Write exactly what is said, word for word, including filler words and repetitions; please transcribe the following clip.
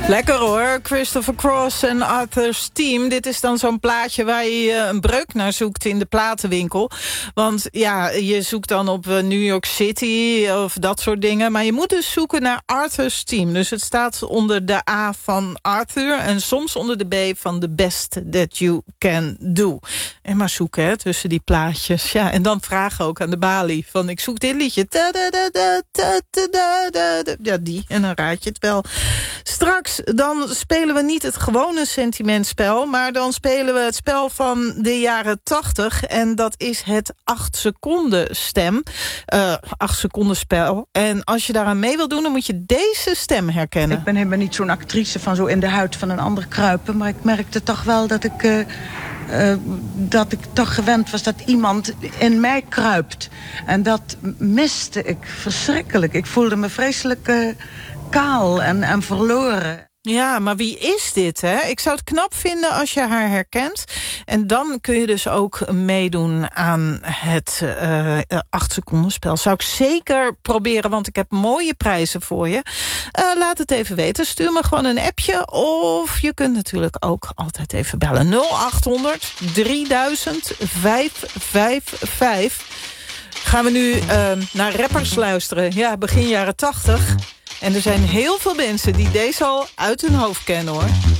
Lekker hoor, Christopher Cross en Arthur's Team. Dit is dan zo'n plaatje waar je een breuk naar zoekt in de platenwinkel. Want ja, je zoekt dan op New York City of dat soort dingen. Maar je moet dus zoeken naar Arthur's Team. Dus het staat onder de A van Arthur en soms onder de B van the best that you can do. En maar zoeken hè, tussen die plaatjes. Ja, en dan vragen ook aan de balie van ik zoek dit liedje. Ja, die. En dan raad je het wel. Straks dan spelen we niet het gewone sentimentspel, maar dan spelen we het spel van de jaren tachtig. En dat is het acht seconden stem. Uh, acht seconden spel. En als je daaraan mee wil doen, dan moet je deze stem herkennen. Ik ben helemaal niet zo'n actrice van zo in de huid van een ander kruipen. Maar ik merkte toch wel dat ik, uh, uh, dat ik toch gewend was dat iemand in mij kruipt. En dat miste ik verschrikkelijk. Ik voelde me vreselijk uh, kaal en, en verloren. Ja, maar wie is dit, hè? Ik zou het knap vinden als je haar herkent. En dan kun je dus ook meedoen aan het uh, acht seconden spel. Zou ik zeker proberen, want ik heb mooie prijzen voor je. Uh, laat het even weten. Stuur me gewoon een appje. Of je kunt natuurlijk ook altijd even bellen. nul acht honderd drieduizend vijfhonderdvijfenvijftig. Gaan we nu uh, naar rappers luisteren. Ja, begin jaren tachtig. En er zijn heel veel mensen die deze al uit hun hoofd kennen, hoor.